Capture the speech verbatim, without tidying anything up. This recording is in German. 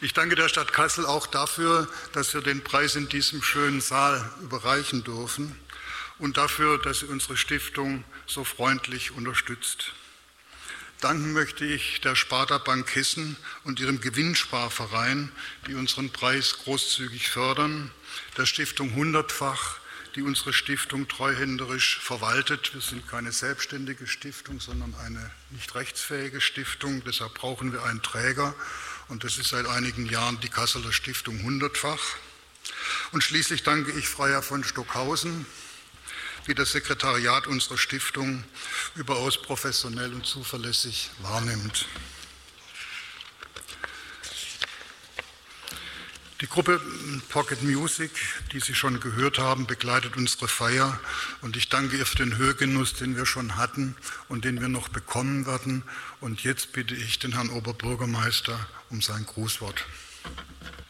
Ich danke der Stadt Kassel auch dafür, dass wir den Preis in diesem schönen Saal überreichen dürfen und dafür, dass sie unsere Stiftung so freundlich unterstützt. Danken möchte ich der Sparda Bank Hessen und ihrem Gewinnsparverein, die unseren Preis großzügig fördern, der Stiftung Hundertfach, die unsere Stiftung treuhänderisch verwaltet. Wir sind keine selbstständige Stiftung, sondern eine nicht rechtsfähige Stiftung. Deshalb brauchen wir einen Träger. Und das ist seit einigen Jahren die Kasseler Stiftung Hundertfach. Und schließlich danke ich Freiherr von Stockhausen, die das Sekretariat unserer Stiftung überaus professionell und zuverlässig wahrnimmt. Die Gruppe Pocket Music, die Sie schon gehört haben, begleitet unsere Feier und ich danke ihr für den Hörgenuss, den wir schon hatten und den wir noch bekommen werden. Und jetzt bitte ich den Herrn Oberbürgermeister um sein Grußwort.